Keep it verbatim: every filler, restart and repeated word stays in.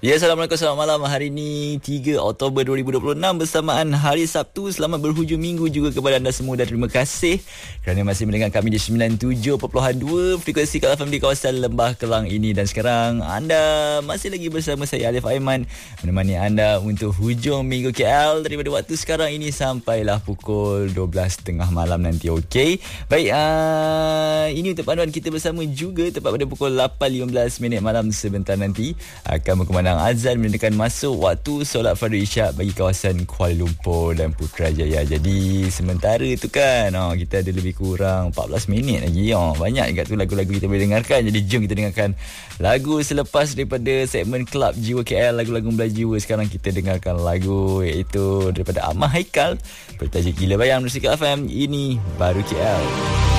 Ya, Assalamualaikum, selamat malam. Hari ini tiga Oktober dua ribu dua puluh enam bersamaan Hari Sabtu. Selamat berhujung minggu juga kepada anda semua dan terima kasih kerana masih mendengar kami di sembilan puluh tujuh perpuluhan dua frekuensi Kak F M di kawasan Lembah Kelang ini. Dan sekarang anda masih lagi bersama saya Alif Aiman menemani anda untuk hujung minggu K L daripada waktu sekarang ini sampailah pukul dua belas tiga puluh malam nanti. Okey. Baik, uh, ini untuk panduan kita bersama juga tepat pada pukul lapan lima belas minit malam sebentar nanti akan berkumandang azan menandakan masuk waktu solat fardu isyak bagi kawasan Kuala Lumpur dan Putrajaya. Jadi sementara tu kan oh, kita ada lebih kurang empat belas minit lagi. Oh, banyak juga tu lagu-lagu kita boleh dengarkan. Jadi jom kita dengarkan lagu selepas daripada segmen Club Jiwa K L, lagu-lagu Melayu Jiwa. Sekarang kita dengarkan lagu iaitu daripada Ahmad Haikal bertajuk Gila Bayang bersama F M. Ini Baru K L.